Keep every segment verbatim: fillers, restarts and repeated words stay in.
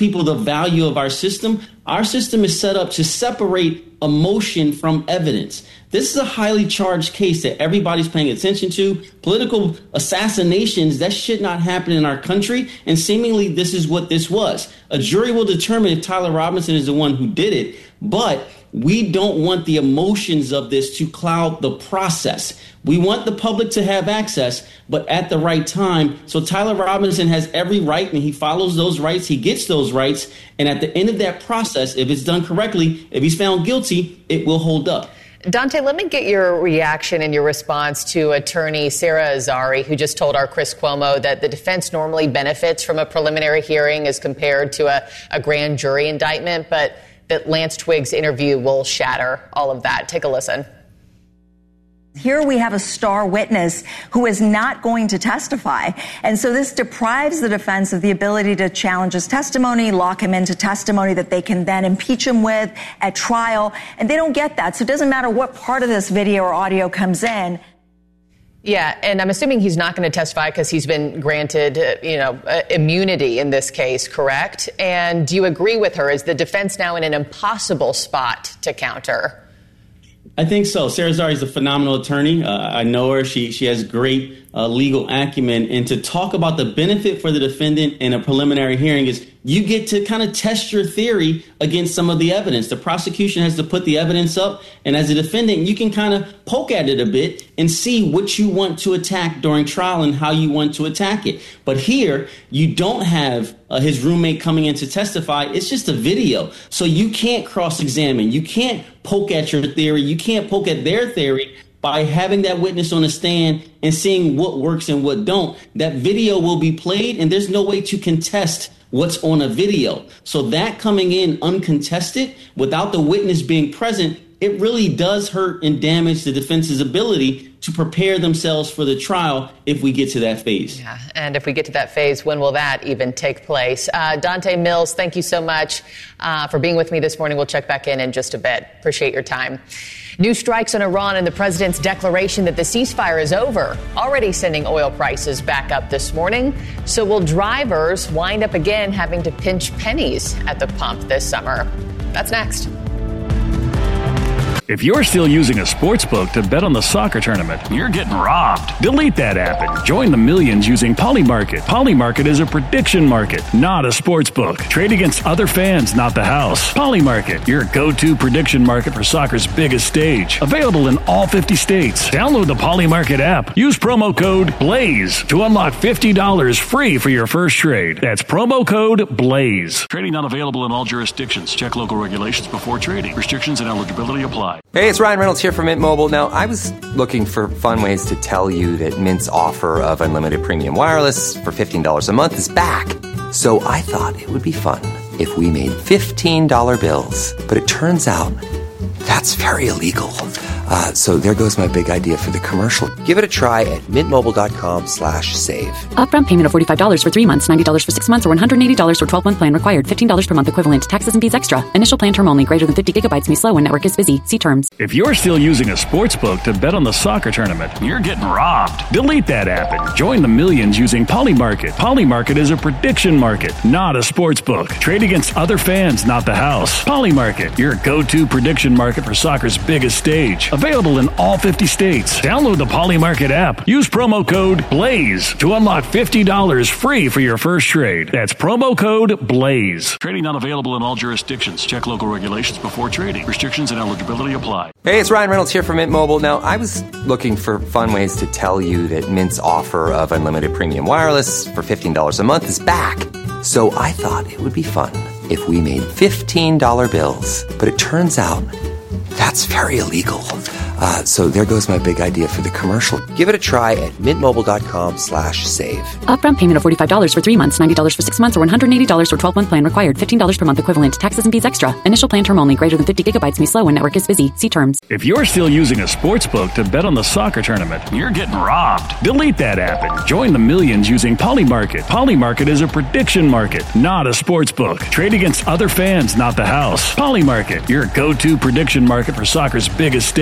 people the value of our system. Our system is set up to separate emotion from evidence. This is a highly charged case that everybody's paying attention to. Political assassinations, that should not happen in our country. And seemingly this is what this was. A jury will determine if Tyler Robinson is the one who did it, but we don't want the emotions of this to cloud the process. We want the public to have access, but at the right time. So Tyler Robinson has every right, and he follows those rights. He gets those rights. And at the end of that process, if it's done correctly, if he's found guilty, it will hold up. Dante, let me get your reaction and your response to attorney Sarah Azari, who just told our Chris Cuomo that the defense normally benefits from a preliminary hearing as compared to a, a grand jury indictment, but that Lance Twiggs' interview will shatter all of that. Take a listen. Here we have a star witness who is not going to testify. And so this deprives the defense of the ability to challenge his testimony, lock him into testimony that they can then impeach him with at trial. And they don't get that. So it doesn't matter what part of this video or audio comes in. Yeah, and I'm assuming he's not going to testify because he's been granted, uh, you know, uh, immunity in this case, correct? And do you agree with her? Is the defense now in an impossible spot to counter? I think so. Sarah Azari is a phenomenal attorney. Uh, I know her. She she has great uh, legal acumen. And to talk about the benefit for the defendant in a preliminary hearing is you get to kind of test your theory against some of the evidence. The prosecution has to put the evidence up. And as a defendant, you can kind of poke at it a bit and see what you want to attack during trial and how you want to attack it. But here, you don't have uh, his roommate coming in to testify. It's just a video. So you can't cross-examine. You can't poke at your theory. You can't poke at their theory by having that witness on the stand and seeing what works and what don't. That video will be played, and there's no way to contest what's on a video. So that coming in uncontested without the witness being present, it really does hurt and damage the defense's ability to prepare themselves for the trial if we get to that phase. Yeah, and if we get to that phase, when will that even take place? Uh, Dante Mills, thank you so much uh, for being with me this morning. We'll check back in in just a bit. Appreciate your time. New strikes on Iran and the president's declaration that the ceasefire is over, already sending oil prices back up this morning. So will drivers wind up again having to pinch pennies at the pump this summer? That's next. If you're still using a sports book to bet on the soccer tournament, you're getting robbed. Delete that app and join the millions using Polymarket. Polymarket is a prediction market, not a sports book. Trade against other fans, not the house. Polymarket, your go-to prediction market for soccer's biggest stage. Available in all fifty states. Download the Polymarket app. Use promo code BLAZE to unlock fifty dollars free for your first trade. That's promo code BLAZE. Trading not available in all jurisdictions. Check local regulations before trading. Restrictions and eligibility apply. Hey, it's Ryan Reynolds here from Mint Mobile. Now, I was looking for fun ways to tell you that Mint's offer of unlimited premium wireless for fifteen dollars a month is back. So I thought it would be fun if we made fifteen dollar bills. But it turns out that's very illegal. Uh, so there goes my big idea for the commercial. Give it a try at mintmobile.com slash save. Upfront payment of forty-five dollars for three months, ninety dollars for six months, or one hundred eighty dollars for twelve-month plan required. fifteen dollars per month equivalent. Taxes and fees extra. Initial plan term only. Greater than fifty gigabytes may slow when network is busy. See terms. If you're still using a sports book to bet on the soccer tournament, you're getting robbed. Delete that app and join the millions using Polymarket. Polymarket is a prediction market, not a sports book. Trade against other fans, not the house. Polymarket, your go-to prediction market for soccer's biggest stage. Available in all fifty states. Download the Polymarket app. Use promo code BLAZE to unlock fifty dollars free for your first trade. That's promo code BLAZE. Trading not available in all jurisdictions. Check local regulations before trading. Restrictions and eligibility apply. Hey, it's Ryan Reynolds here from Mint Mobile. Now, I was looking for fun ways to tell you that Mint's offer of unlimited premium wireless for fifteen dollars a month is back. So I thought it would be fun if we made fifteen dollar bills. But it turns out that's very illegal. Uh, so there goes my big idea for the commercial. Give it a try at mintmobile.com slash save. Upfront payment of forty-five dollars for three months, ninety dollars for six months, or one hundred eighty dollars for twelve-month plan required. fifteen dollars per month equivalent. Taxes and fees extra. Initial plan term only. Greater than fifty gigabytes may slow when network is busy. See terms. If you're still using a sports book to bet on the soccer tournament, you're getting robbed. Delete that app and join the millions using Polymarket. Polymarket is a prediction market, not a sports book. Trade against other fans, not the house. Polymarket, your go-to prediction market for soccer's biggest stage.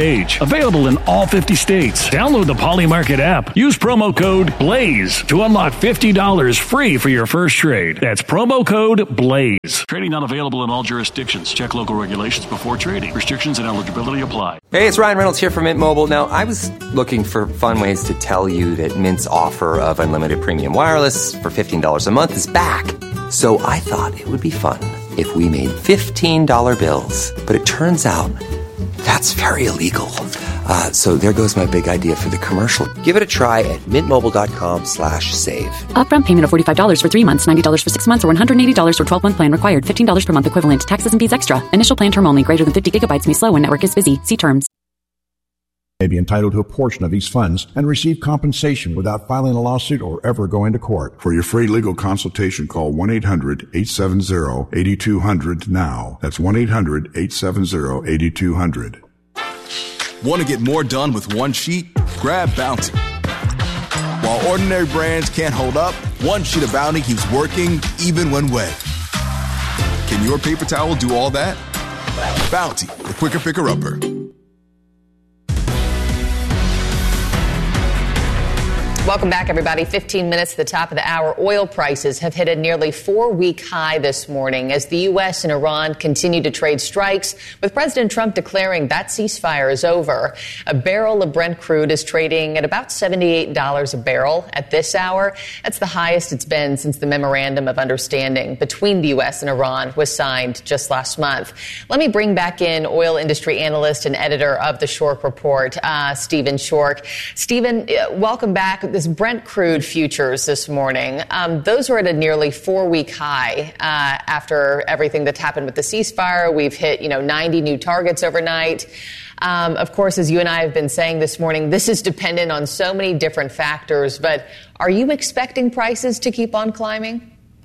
Available in all fifty states. Download the Polymarket app. Use promo code BLAZE to unlock fifty dollars free for your first trade. That's promo code BLAZE. Trading not available in all jurisdictions. Check local regulations before trading. Restrictions and eligibility apply. Hey, it's Ryan Reynolds here from Mint Mobile. Now, I was looking for fun ways to tell you that Mint's offer of unlimited premium wireless for fifteen dollars a month is back. So I thought it would be fun if we made fifteen dollar bills. But it turns out that's very illegal. Uh, so there goes my big idea for the commercial. Give it a try at mintmobile.com slash save. Upfront payment of forty-five dollars for three months, ninety dollars for six months, or one hundred eighty dollars for twelve-month plan required. fifteen dollars per month equivalent. Taxes and fees extra. Initial plan term only. Greater than fifty gigabytes may slow when network is busy. See terms. May be entitled to a portion of these funds and receive compensation without filing a lawsuit or ever going to court. For your free legal consultation, call one eight hundred eight seven zero eight two zero zero now. That's one eight hundred eight seven zero eight two zero zero. Want to get more done with one sheet? Grab Bounty. While ordinary brands can't hold up, one sheet of Bounty keeps working even when wet. Can your paper towel do all that? Bounty, the quicker picker-upper. Welcome back, everybody. fifteen minutes to the top of the hour. Oil prices have hit a nearly four-week high this morning as the U S and Iran continue to trade strikes, with President Trump declaring that ceasefire is over. A barrel of Brent crude is trading at about seventy-eight dollars a barrel at this hour. That's the highest it's been since the Memorandum of Understanding between the U S and Iran was signed just last month. Let me bring back in oil industry analyst and editor of the Shork Report, uh, Stephen Shork. Stephen, welcome back. This Brent crude futures this morning, um, those were at a nearly four-week high uh, after everything that's happened with the ceasefire. We've hit, you know, ninety new targets overnight. Um, of course, as you and I have been saying this morning, this is dependent on so many different factors. But are you expecting prices to keep on climbing?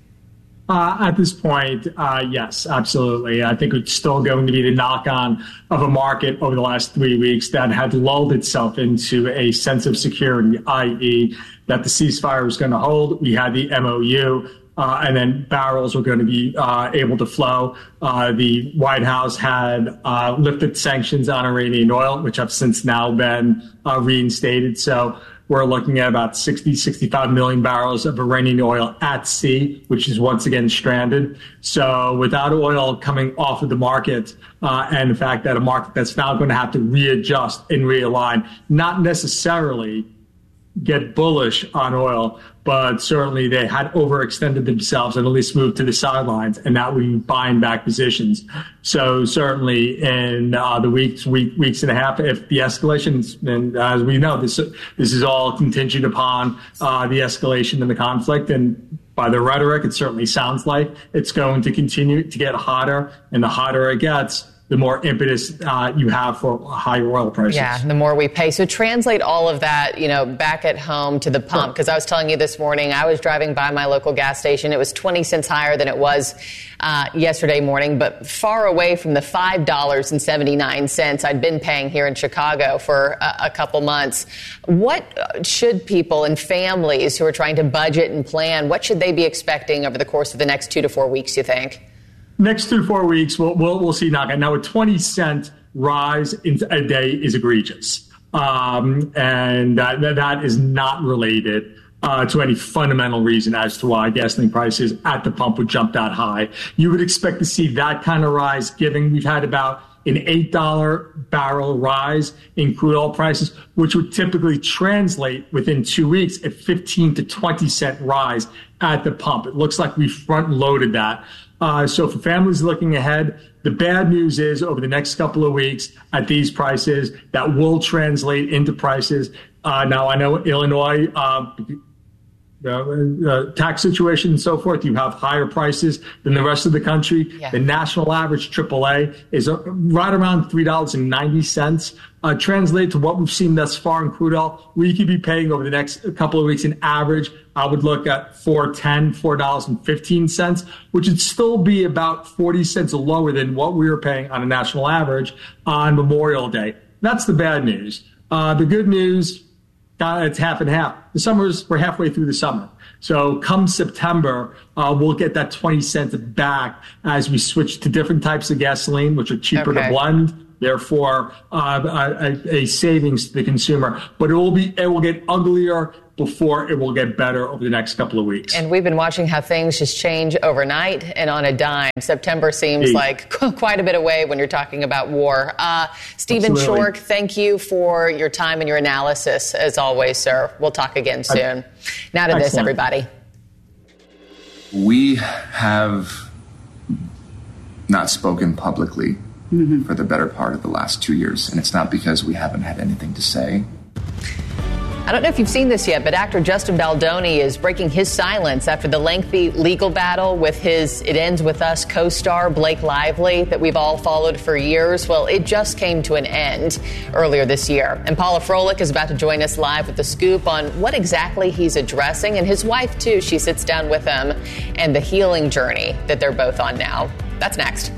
Uh, at this point, uh, yes, absolutely. I think it's still going to be the knock-on of a market over the last three weeks that had lulled itself into a sense of security, that is that the ceasefire was going to hold. We had the M O U, uh, and then barrels were going to be uh, able to flow. Uh, the White House had uh, lifted sanctions on Iranian oil, which have since now been uh, reinstated. So we're looking at about sixty, sixty-five million barrels of Iranian oil at sea, which is once again stranded. So without oil coming off of the market, uh, and the fact that a market that's now going to have to readjust and realign, not necessarily get bullish on oil, but certainly they had overextended themselves and at least moved to the sidelines, and that would be buying back positions. So certainly in uh, the weeks, week, weeks and a half, if the escalation, and as we know, this this is all contingent upon uh, the escalation in the conflict, and by the rhetoric, it certainly sounds like it's going to continue to get hotter, and the hotter it gets, the more impetus uh, you have for higher oil prices. Yeah, the more we pay. So translate all of that, you know, back at home to the pump. Because I was telling you this morning, I was driving by my local gas station. It was twenty cents higher than it was uh, yesterday morning, but far away from the five dollars and seventy-nine cents I'd been paying here in Chicago for a, a couple months. What should people and families who are trying to budget and plan, what should they be expecting over the course of the next two to four weeks, you think? Next two to four weeks, we'll we'll, we'll see knockout. Now, a twenty cent rise in a day is egregious, um, and that, that is not related uh, to any fundamental reason as to why gasoline prices at the pump would jump that high. You would expect to see that kind of rise, given we've had about an eight dollar barrel rise in crude oil prices, which would typically translate within two weeks at fifteen to twenty cent rise at the pump. It looks like we front loaded that. Uh, so for families looking ahead, the bad news is over the next couple of weeks at these prices, that will translate into prices. Uh, now, I know Illinois, uh, the uh, tax situation and so forth, you have higher prices than the rest of the country. Yeah. The national average triple A is uh, right around three dollars and ninety cents. Uh, translate to what we've seen thus far in crude oil, we could be paying over the next couple of weeks an average. I would look at four ten, four dollars and fifteen cents, which would still be about forty cents lower than what we were paying on a national average on Memorial Day. That's the bad news. Uh, the good news, uh, it's half and half. The summers, we're halfway through the summer. So come September, uh, we'll get that twenty cents back as we switch to different types of gasoline, which are cheaper okay. to blend. therefore uh, a, a savings to the consumer. But it will be it will get uglier before it will get better over the next couple of weeks. And we've been watching how things just change overnight and on a dime. September seems yeah. like quite a bit away when you're talking about war. Uh, Stephen Schork, thank you for your time and your analysis, as always, sir. We'll talk again soon. I, now to excellent. this, everybody. We have not spoken publicly mm-hmm. for the better part of the last two years, and it's not because we haven't had anything to say. I don't know if you've seen this yet, but actor Justin Baldoni is breaking his silence after the lengthy legal battle with his It Ends With Us co-star Blake Lively that we've all followed for years. Well, it just came to an end earlier this year. And Paula Froelich is about to join us live with the scoop on what exactly he's addressing. And his wife, too, she sits down with him and the healing journey that they're both on now. That's next.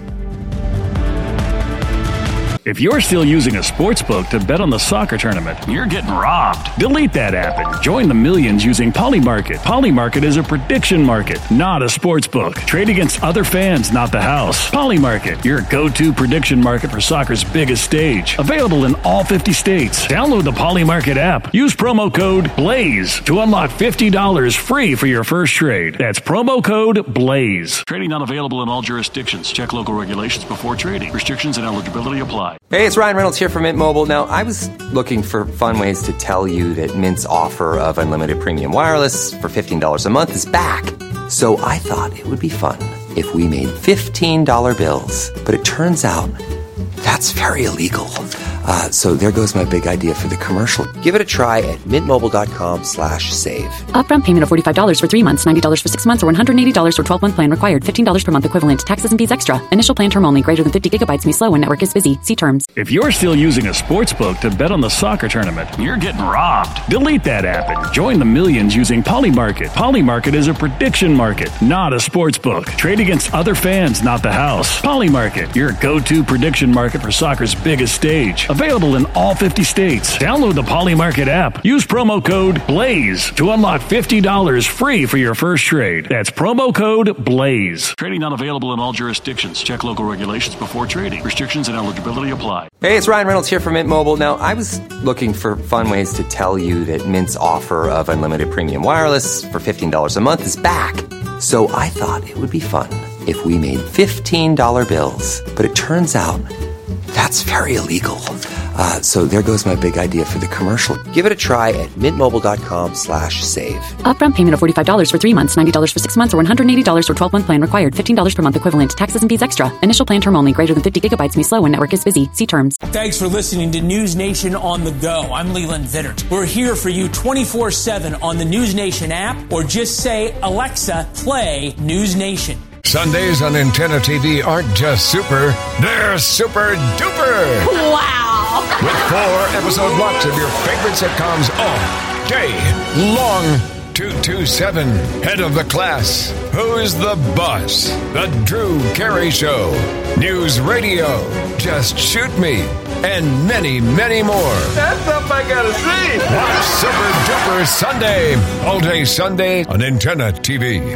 If you're still using a sportsbook to bet on the soccer tournament, you're getting robbed. Delete that app and join the millions using Polymarket. Polymarket is a prediction market, not a sportsbook. Trade against other fans, not the house. Polymarket, your go-to prediction market for soccer's biggest stage. Available in all fifty states. Download the Polymarket app. Use promo code BLAZE to unlock fifty dollars free for your first trade. That's promo code BLAZE. Trading not available in all jurisdictions. Check local regulations before trading. Restrictions and eligibility apply. Hey, it's Ryan Reynolds here from Mint Mobile. Now, I was looking for fun ways to tell you that Mint's offer of unlimited premium wireless for fifteen dollars a month is back. So I thought it would be fun if we made fifteen dollar bills. But it turns out that's very illegal. Uh, so there goes my big idea for the commercial. Give it a try at mintmobile.com slash save. Upfront payment of forty-five dollars for three months, ninety dollars for six months, or one hundred eighty dollars for twelve-month plan required. fifteen dollars per month equivalent. Taxes and fees extra. Initial plan term only. Greater than fifty gigabytes may slow when network is busy. See terms. If you're still using a sportsbook to bet on the soccer tournament, you're getting robbed. Delete that app and join the millions using Polymarket. Polymarket is a prediction market, not a sportsbook. Trade against other fans, not the house. Polymarket, your go-to prediction market for soccer's biggest stage. Available in all fifty states. Download the Polymarket app. Use promo code BLAZE to unlock fifty dollars free for your first trade. That's promo code BLAZE. Trading not available in all jurisdictions. Check local regulations before trading. Restrictions and eligibility apply. Hey, it's Ryan Reynolds here from Mint Mobile. Now, I was looking for fun ways to tell you that Mint's offer of unlimited premium wireless for fifteen dollars a month is back. So I thought it would be fun if we made fifteen dollar bills. But it turns out that's very illegal. Uh, so there goes my big idea for the commercial. Give it a try at mintmobile.com slash save. Upfront payment of forty-five dollars for three months, ninety dollars for six months, or one hundred eighty dollars for twelve-month plan required. fifteen dollars per month equivalent. Taxes and fees extra. Initial plan term only. Greater than fifty gigabytes may slow when network is busy. See terms. Thanks for listening to News Nation on the go. I'm Leland Vittert. We're here for you twenty-four seven on the News Nation app, or just say, Alexa, play News Nation. Sundays on Antenna T V aren't just super, they're super duper. Wow. With four episode blocks of your favorite sitcoms all day long. two two seven, Head of the Class, Who's the Boss, The Drew Carey Show, News Radio, Just Shoot Me, and many, many more. That's something I gotta see. Watch Super Duper Sunday, all day Sunday on Antenna T V.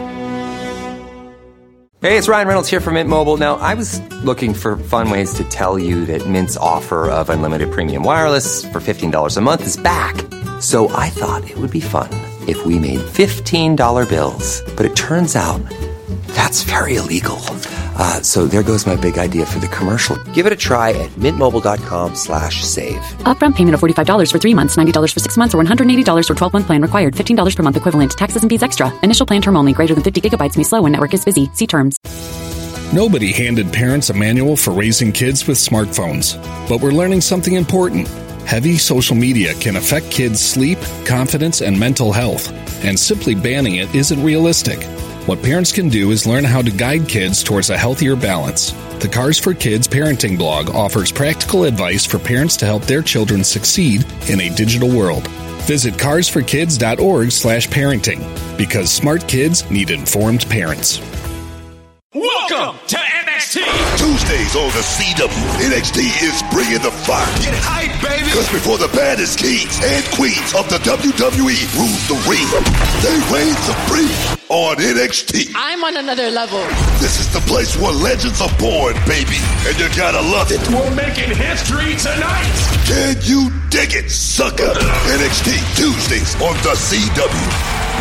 Hey, it's Ryan Reynolds here from Mint Mobile. Now, I was looking for fun ways to tell you that Mint's offer of unlimited premium wireless for fifteen dollars a month is back. So I thought it would be fun if we made fifteen dollar bills. But it turns out that's very illegal. Uh, so there goes my big idea for the commercial. Give it a try at mintmobile.com slash save. Upfront payment of forty-five dollars for three months, ninety dollars for six months, or one hundred eighty dollars for twelve-month plan required. fifteen dollars per month equivalent. Taxes and fees extra. Initial plan term only. Greater than fifty gigabytes may slow when network is busy. See terms. Nobody handed parents a manual for raising kids with smartphones. But we're learning something important. Heavy social media can affect kids' sleep, confidence, and mental health. And simply banning it isn't realistic. What parents can do is learn how to guide kids towards a healthier balance. The Cars for Kids parenting blog offers practical advice for parents to help their children succeed in a digital world. Visit carsforkids.org slash parenting, because smart kids need informed parents. Welcome to N X T! Tuesdays on the C W, N X T is bringing the fire. Get hype, baby! Because before the baddest kings and queens of the W W E rule the ring, they reign supreme on N X T. I'm on another level. This is the place where legends are born, baby. And you gotta love it. We're making history tonight. Can you dig it, sucker? N X T Tuesdays on the C W.